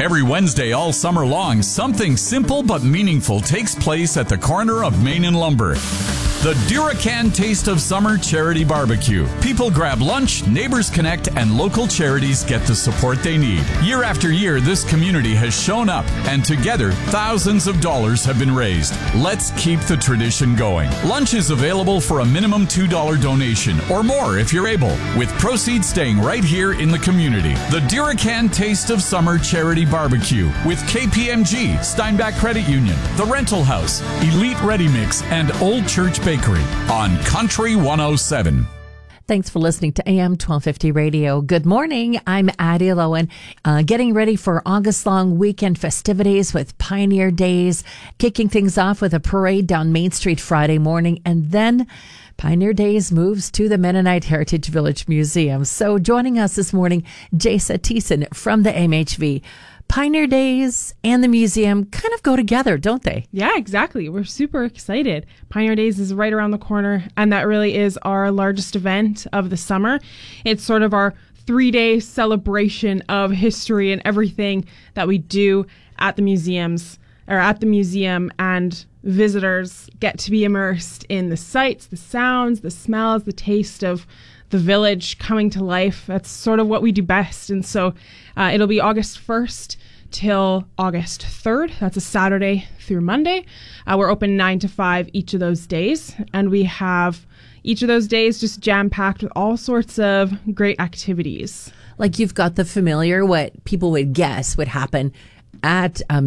Every Wednesday all summer long, something simple but meaningful takes place at the corner of Main and Lumber. The Duracan Taste of Summer Charity Barbecue. People grab lunch, neighbors connect, and local charities get the support they need. Year after year, this community has shown up, and together, thousands of dollars have been raised. Let's keep the tradition going. Lunch is available for a minimum $2 donation, or more if you're able, with proceeds staying right here in the community. The Duracan Taste of Summer Charity Barbecue with KPMG, Steinbach Credit Union, The Rental House, Elite Ready Mix, and Old Church Bakery on Country 107. Thanks for listening to AM 1250 Radio. Good morning. I'm Addie Lowen, getting ready for August-long weekend festivities with Pioneer Days, kicking things off with a parade down Main Street Friday morning, and then Pioneer Days moves to the Mennonite Heritage Village Museum. So joining us this morning, Jasa Thiessen from the MHV. Pioneer Days and the museum kind of go together, don't they? Yeah, exactly. We're super excited. Pioneer Days is right around the corner, and that really is our largest event of the summer. It's sort of our 3-day celebration of history and everything that we do at the museums, or at the museum, and visitors get to be immersed in the sights, the sounds, the smells, the taste of the village coming to life. That's sort of what we do best. And so it'll be August 1st till August 3rd. That's a Saturday through Monday. We're open 9 to 5 each of those days. And we have each of those days just jam-packed with all sorts of great activities. Like you've got the familiar, what people would guess would happen at a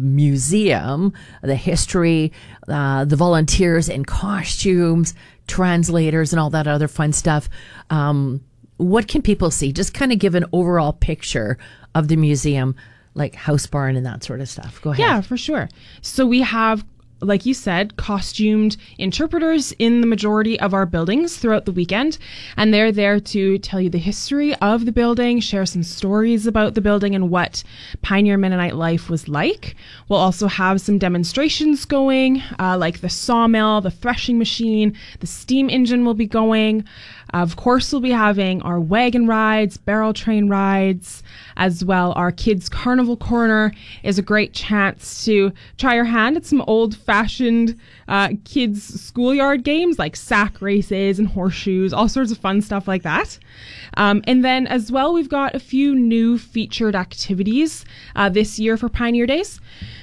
museum, the history, the volunteers in costumes, translators, and all that other fun stuff. What can people see? Just kind of give an overall picture of the museum, like house barn and that sort of stuff. Go ahead. Yeah, for sure. So we have, like you said, costumed interpreters in the majority of our buildings throughout the weekend. And they're there to tell you the history of the building, share some stories about the building and what pioneer Mennonite life was like. We'll also have some demonstrations going, like the sawmill, the threshing machine, the steam engine will be going. Of course, we'll be having our wagon rides, barrel train rides, as well. Our kids' carnival corner is a great chance to try your hand at some old-fashioned kids' schoolyard games like sack races and horseshoes, all sorts of fun stuff like that. And then as well, we've got a few new featured activities this year for Pioneer Days.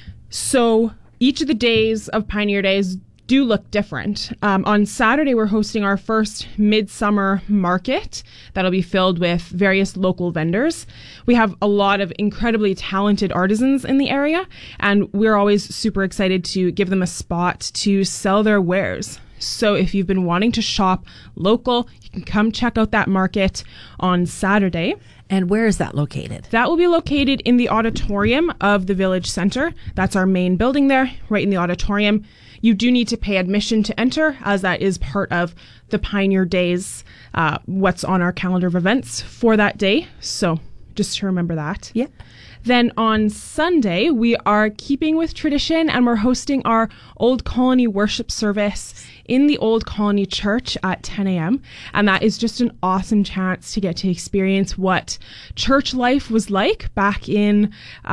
So each of the days of Pioneer Days do look different. On Saturday, we're hosting our first midsummer market that'll be filled with various local vendors. We have a lot of incredibly talented artisans in the area, and we're always super excited to give them a spot to sell their wares. So if you've been wanting to shop local, you can come check out that market on Saturday. And where is that located? That will be located in the auditorium of the Village Center. That's our main building there, right in the auditorium. You do need to pay admission to enter, as that is part of the Pioneer Days, what's on our calendar of events for that day. So just to remember that. Yeah. Then on Sunday, we are keeping with tradition and we're hosting our Old Colony worship service in the Old Colony Church at 10 a.m. And that is just an awesome chance to get to experience what church life was like back in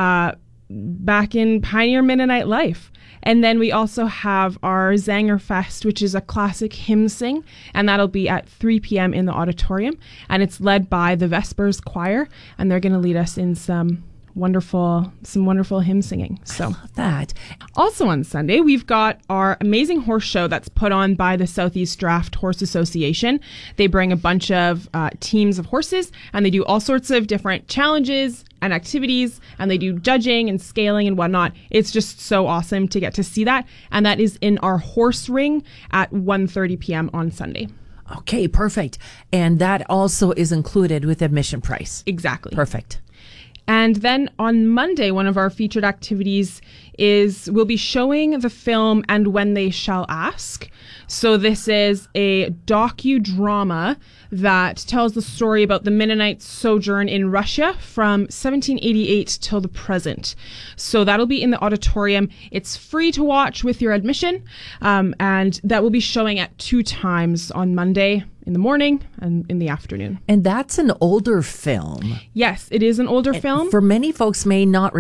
Pioneer Mennonite life. And then we also have our Zanger Fest, which is a classic hymn sing, and that'll be at 3 p.m. in the auditorium. And it's led by the Vespers Choir, and they're going to lead us in some wonderful hymn singing. So I love that. Also on Sunday, we've got our amazing horse show that's put on by the Southeast Draft Horse Association. They bring a bunch of teams of horses, and they do all sorts of different challenges and activities, and they do judging and scaling and whatnot. It's just so awesome to get to see that. And that is in our horse ring at 1:30 p.m. on Sunday. Okay, perfect. And that also is included with admission price. Exactly. Perfect. And then on Monday, one of our featured activities is we'll be showing the film And When They Shall Ask. So this is a docudrama that tells the story about the Mennonites' sojourn in Russia from 1788 till the present. So that'll be in the auditorium. It's free to watch with your admission, and that will be showing at 2 times on Monday, in the morning and in the afternoon. And that's an older film. Yes, it is an older film. For many folks may not